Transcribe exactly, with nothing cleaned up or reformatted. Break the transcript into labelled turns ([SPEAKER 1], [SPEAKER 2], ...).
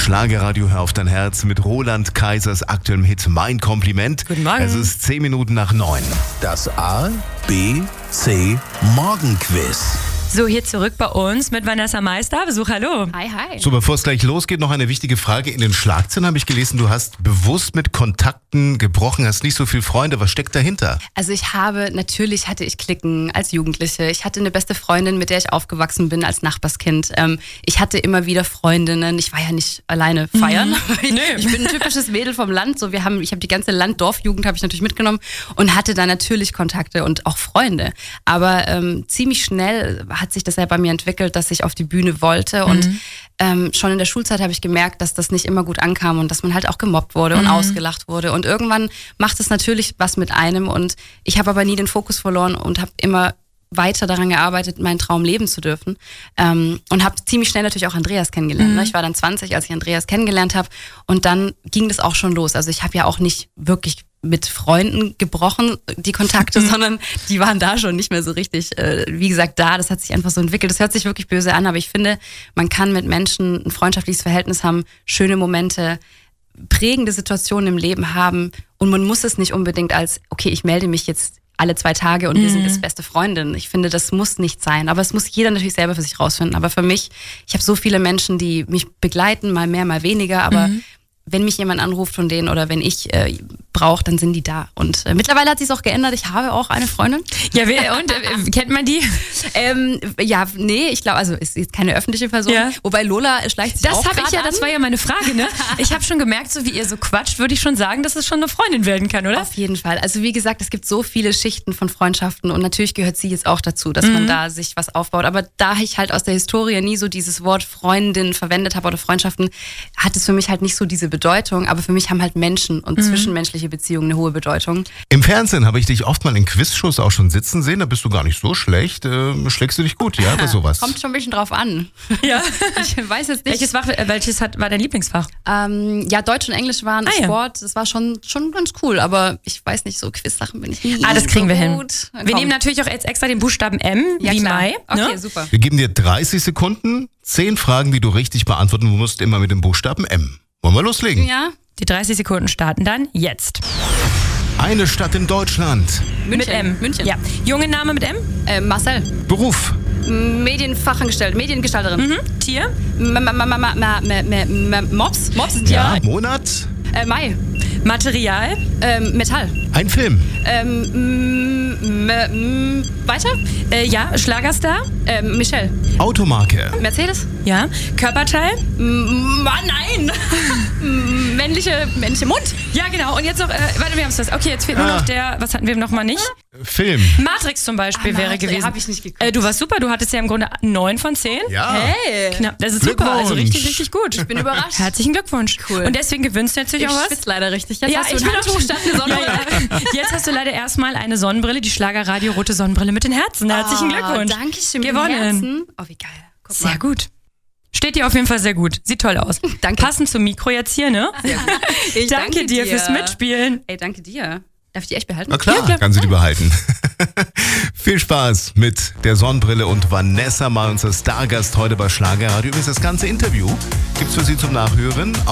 [SPEAKER 1] Schlagerradio, hör auf dein Herz mit Roland Kaisers aktuellem Hit Mein Kompliment.
[SPEAKER 2] Guten Morgen.
[SPEAKER 1] Es ist zehn Minuten nach neun.
[SPEAKER 3] Das A, B, C Morgenquiz.
[SPEAKER 2] So, hier zurück bei uns mit Vanessa Meister. Besuch, hallo.
[SPEAKER 4] Hi, hi.
[SPEAKER 1] So, bevor es gleich losgeht, noch eine wichtige Frage. In den Schlagzeilen habe ich gelesen, du hast bewusst mit Kontakten gebrochen, hast nicht so viele Freunde. Was steckt dahinter?
[SPEAKER 4] Also ich habe, natürlich hatte ich Klicken als Jugendliche. Ich hatte eine beste Freundin, mit der ich aufgewachsen bin als Nachbarskind. Ähm, ich hatte immer wieder Freundinnen. Ich war ja nicht alleine feiern. Mhm.
[SPEAKER 2] Nee.
[SPEAKER 4] Ich bin ein typisches Mädel vom Land. So, wir haben, ich habe die ganze Land-Dorf-Jugend habe ich natürlich mitgenommen und hatte da natürlich Kontakte und auch Freunde. Aber ähm, ziemlich schnell hat sich das ja bei mir entwickelt, dass ich auf die Bühne wollte und mhm. ähm, schon in der Schulzeit habe ich gemerkt, dass das nicht immer gut ankam und dass man halt auch gemobbt wurde und mhm. ausgelacht wurde und irgendwann macht es natürlich was mit einem und ich habe aber nie den Fokus verloren und habe immer weiter daran gearbeitet, meinen Traum leben zu dürfen ähm, und habe ziemlich schnell natürlich auch Andreas kennengelernt. Mhm. Ich war dann zwanzig, als ich Andreas kennengelernt habe und dann ging das auch schon los. Also ich habe ja auch nicht wirklich mit Freunden gebrochen, die Kontakte, mhm. sondern die waren da schon nicht mehr so richtig, äh, wie gesagt, da. Das hat sich einfach so entwickelt. Das hört sich wirklich böse an, aber ich finde, man kann mit Menschen ein freundschaftliches Verhältnis haben, schöne Momente, prägende Situationen im Leben haben und man muss es nicht unbedingt als, okay, ich melde mich jetzt alle zwei Tage und wir mhm. sind jetzt beste Freundin. Ich finde, das muss nicht sein. Aber es muss jeder natürlich selber für sich rausfinden. Aber für mich, ich habe so viele Menschen, die mich begleiten, mal mehr, mal weniger. Aber mhm. wenn mich jemand anruft von denen oder wenn ich äh, brauche, dann sind die da. Und äh, mittlerweile hat sich auch geändert. Ich habe auch eine Freundin.
[SPEAKER 2] Ja, wer, und äh, kennt man die?
[SPEAKER 4] ähm, ja, nee, ich glaube, also ist jetzt keine öffentliche Person. Ja. Wobei Lola schleicht sich
[SPEAKER 2] das
[SPEAKER 4] auch
[SPEAKER 2] hab ich ja,
[SPEAKER 4] an.
[SPEAKER 2] Das war ja meine Frage, ne? Ich habe schon gemerkt, so wie ihr so quatscht, würde ich schon sagen, dass es schon eine Freundin werden kann, oder?
[SPEAKER 4] Auf jeden Fall. Also wie gesagt, es gibt so viele Schichten von Freundschaften und natürlich gehört sie jetzt auch dazu, dass mhm. man da sich was aufbaut. Aber da ich halt aus der Historie nie so dieses Wort Freundin verwendet habe oder Freundschaften, hat es für mich halt nicht so diese Bedeutung. Aber für mich haben halt Menschen und mhm. zwischenmenschliche Beziehungen eine hohe Bedeutung.
[SPEAKER 1] Im Fernsehen habe ich dich oft mal in Quizshows auch schon sitzen sehen. Da bist du gar nicht so schlecht. Äh, schlägst du dich gut, ja, bei sowas?
[SPEAKER 4] Kommt schon ein bisschen drauf an.
[SPEAKER 2] Ja.
[SPEAKER 4] Ich weiß jetzt nicht.
[SPEAKER 2] Welches, Fach, welches hat, war dein Lieblingsfach?
[SPEAKER 4] Ähm, ja, Deutsch und Englisch waren
[SPEAKER 2] ah,
[SPEAKER 4] Sport. Ja. Das war schon, schon ganz cool. Aber ich weiß nicht, so Quiz-Sachen bin ich nie
[SPEAKER 2] Ah, das kriegen
[SPEAKER 4] so
[SPEAKER 2] wir
[SPEAKER 4] gut.
[SPEAKER 2] hin. Wir nehmen natürlich auch jetzt extra den Buchstaben M,
[SPEAKER 4] ja,
[SPEAKER 2] wie
[SPEAKER 4] klar.
[SPEAKER 2] Mai.
[SPEAKER 4] Okay,
[SPEAKER 2] ne?
[SPEAKER 4] super.
[SPEAKER 1] Wir geben dir dreißig Sekunden, zehn Fragen, die du richtig beantworten musst, immer mit dem Buchstaben M. Wollen wir loslegen?
[SPEAKER 4] Ja.
[SPEAKER 2] Die dreißig Sekunden starten dann jetzt.
[SPEAKER 1] Eine Stadt in Deutschland.
[SPEAKER 4] München.
[SPEAKER 2] Mit M.
[SPEAKER 4] München.
[SPEAKER 2] Ja. Junge Name mit M?
[SPEAKER 4] Äh, Marcel.
[SPEAKER 1] Beruf.
[SPEAKER 4] Medienfachangestellt, Mediengestalterin.
[SPEAKER 2] Mhm. Tier?
[SPEAKER 4] M- m- m- m- m- m- m- Mops? Mops?
[SPEAKER 1] Ja.
[SPEAKER 4] Ja.
[SPEAKER 1] Monat.
[SPEAKER 4] Äh, Mai.
[SPEAKER 2] Material?
[SPEAKER 4] Ähm, Metall.
[SPEAKER 1] Ein Film.
[SPEAKER 4] Ähm, m- m- m- weiter?
[SPEAKER 2] Äh, ja. Schlagerstar?
[SPEAKER 4] Ähm, Michelle.
[SPEAKER 1] Automarke.
[SPEAKER 4] Mercedes?
[SPEAKER 2] Ja. Körperteil?
[SPEAKER 4] M- Mann, nein! M- männliche, männliche Mund?
[SPEAKER 2] Ja, genau. Und jetzt noch, äh, warte, wir haben es fast. Okay, jetzt fehlt nur
[SPEAKER 1] Ah.
[SPEAKER 2] noch der, was hatten wir noch mal nicht?
[SPEAKER 1] Film.
[SPEAKER 2] Matrix zum Beispiel
[SPEAKER 4] Ah,
[SPEAKER 2] wäre
[SPEAKER 4] Matrix,
[SPEAKER 2] gewesen.
[SPEAKER 4] hab ich nicht geguckt.
[SPEAKER 2] Äh, du warst super, du hattest ja im Grunde neun von zehn.
[SPEAKER 1] Ja.
[SPEAKER 4] Hey!
[SPEAKER 2] Knapp. Das ist super, also
[SPEAKER 1] Glückwunsch.
[SPEAKER 2] richtig, richtig gut.
[SPEAKER 4] Ich bin überrascht.
[SPEAKER 2] Herzlichen Glückwunsch.
[SPEAKER 4] Cool.
[SPEAKER 2] Und deswegen gewinnst du natürlich
[SPEAKER 4] Ich
[SPEAKER 2] auch was.
[SPEAKER 4] schwitze leider richtig. Jetzt
[SPEAKER 2] Ja,
[SPEAKER 4] hast du
[SPEAKER 2] ich
[SPEAKER 4] einen
[SPEAKER 2] bin auch
[SPEAKER 4] Handtuch eine Sonnenbrille.
[SPEAKER 2] Ja, ja. Jetzt hast du leider erstmal eine Sonnenbrille, die Schlagerradio rote Sonnenbrille mit den Herzen. Herzlichen Glückwunsch.
[SPEAKER 4] Oh, danke schön.
[SPEAKER 2] Gewonnen.
[SPEAKER 4] Herzen. Oh, wie geil. Guck
[SPEAKER 2] Sehr
[SPEAKER 4] mal.
[SPEAKER 2] gut. Steht dir auf jeden Fall sehr gut. Sieht toll aus.
[SPEAKER 4] Danke.
[SPEAKER 2] Passend zum Mikro jetzt hier, ne?
[SPEAKER 4] Sehr gut. Ich
[SPEAKER 2] danke, dir fürs Mitspielen.
[SPEAKER 4] Ey, danke dir. Darf ich die echt behalten?
[SPEAKER 1] Na klar,
[SPEAKER 2] Ja, klar.
[SPEAKER 1] kann sie die behalten. Viel Spaß mit der Sonnenbrille und Vanessa mal unser Stargast heute bei Schlagerradio. Übrigens das ganze Interview gibt's für Sie zum Nachhören